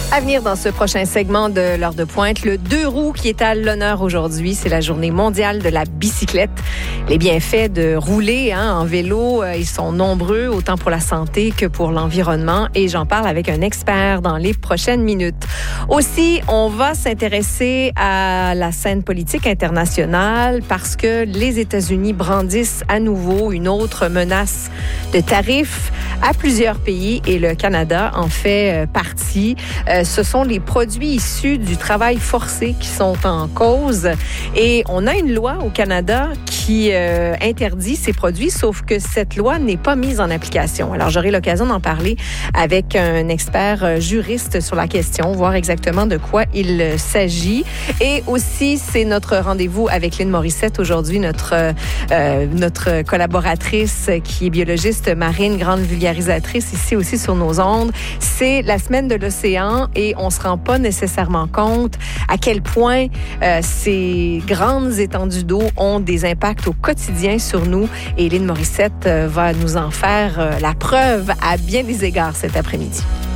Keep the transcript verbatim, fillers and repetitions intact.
À venir dans ce prochain segment de l'heure de pointe, le deux roues qui est à l'honneur aujourd'hui, c'est la journée mondiale de la bicyclette. Les bienfaits de rouler hein, en vélo, euh, ils sont nombreux, autant pour la santé que pour l'environnement. Et j'en parle avec un expert dans les prochaines minutes. Aussi, on va s'intéresser à la scène politique internationale parce que les États-Unis brandissent à nouveau une autre menace de tarifs à plusieurs pays et le Canada en fait partie. Euh, ce sont les produits issus du travail forcé qui sont en cause et on a une loi au Canada qui euh, interdit ces produits, sauf que cette loi n'est pas mise en application. Alors, j'aurai l'occasion d'en parler avec un expert juriste sur la question, voir exactement de quoi il s'agit. Et aussi, c'est notre rendez-vous avec Lynne Morissette aujourd'hui, notre, euh, notre collaboratrice qui est biologiste marine, grande vulgarisatrice ici aussi sur nos ondes. C'est la semaine de l'océan et on se rend pas nécessairement compte à quel point euh, ces grandes étendues d'eau ont des impacts au quotidien sur nous. Et Lynne Morissette euh, va nous en faire euh, la preuve à bien des égards cet après-midi.